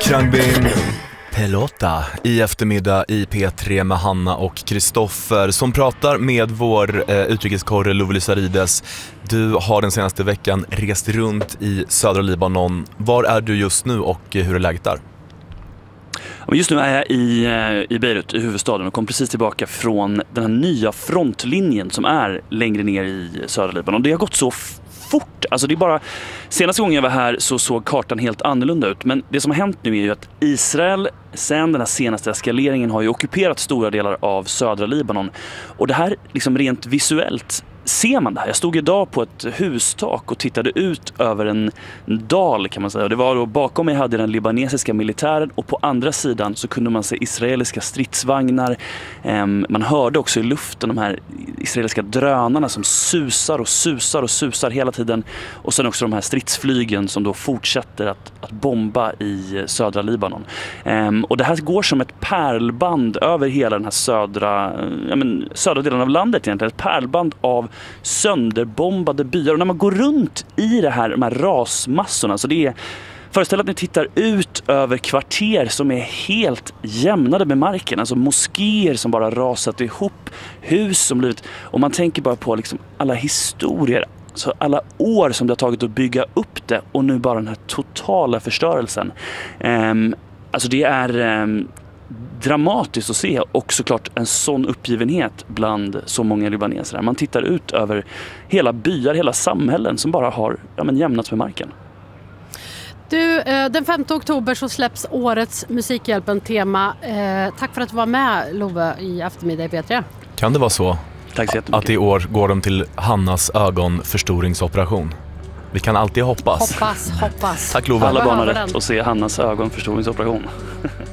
Changbin Pelota i eftermiddag i P3 med Hanna och Kristoffer som pratar med vår utrikeskorre Lovely Sarides. Du har den senaste veckan rest runt i södra Libanon. Var är du just nu och hur är läget där? Just nu är jag i Beirut, i huvudstaden, och kom precis tillbaka från den här nya frontlinjen som är längre ner i södra Libanon. Det har gått så fort. Alltså det är bara, senaste gången jag var här så såg kartan helt annorlunda ut. Men det som har hänt nu är ju att Israel sen den här senaste eskaleringen har ju ockuperat stora delar av södra Libanon. Och det här liksom rent visuellt ser man det här. Jag stod idag på ett hustak och tittade ut över en dal kan man säga. Och det var då, bakom mig hade den libanesiska militären och på andra sidan så kunde man se israeliska stridsvagnar. Man hörde också i luften de här israeliska drönarna som susar och susar och susar hela tiden. Och sen också de här stridsflygen som då fortsätter att bomba i södra Libanon. Och det här går som ett pärlband över hela den här södra delen av landet egentligen. Ett pärlband av sönderbombade byar. Och när man går runt i de här rasmassorna, så det är, föreställ att ni tittar ut över kvarter som är helt jämnade med marken. Alltså moskéer som bara rasat ihop, hus som blivit, och man tänker bara på liksom alla historier, så alla år som det har tagit att bygga upp det, och nu bara den här totala förstörelsen. Alltså det är dramatiskt att se, och såklart en sån uppgivenhet bland så många libaneser. Man tittar ut över hela byar, hela samhällen som bara har jämnats med marken. Du, den 5 oktober så släpps årets Musikhjälpen-tema. Tack för att du var med, Love, i eftermiddag i P3. Kan det vara så Tack så jättemycket. att i år går de till Hannas ögonförstoringsoperation? Vi kan alltid hoppas. Hoppas. Tack Love. Alla barn har rätt att se Hannas ögonförstoringsoperation.